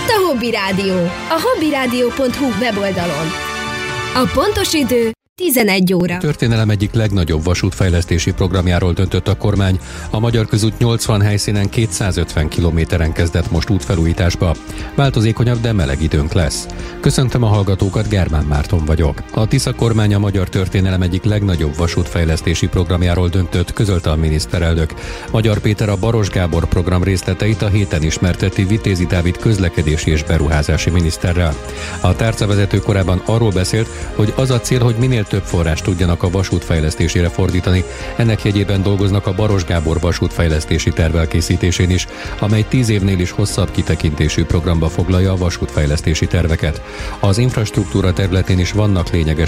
itt a Hobby Rádió, a hobbyradio.hu weboldalon. A pontos idő 11 óra. A történelem egyik legnagyobb vasútfejlesztési programjáról döntött a kormány. A Magyar Közút 80 helyszínen 250 kilométeren kezdett most útfelújításba. Változékonyabb, de meleg időnk lesz. Köszöntöm a hallgatókat, Germán Márton vagyok. A Tisza kormány a magyar történelem egyik legnagyobb vasútfejlesztési programjáról döntött, közölte a miniszterelnök. Magyar Péter a Baros Gábor program részleteit a héten ismerteti Vitézi Dávid közlekedési és beruházási miniszterrel. A tárcavezető korábban arról beszélt, hogy az a cél, hogy minél több forrást tudjanak a vasút fejlesztésére fordítani. Ennek jegyében dolgoznak a Baros Gábor vasútfejlesztési terv elkészítésén is, amely 10 évnél is hosszabb kitekintésű programba foglalja a vasútfejlesztési terveket. Az infrastruktúra területén is vannak lényeges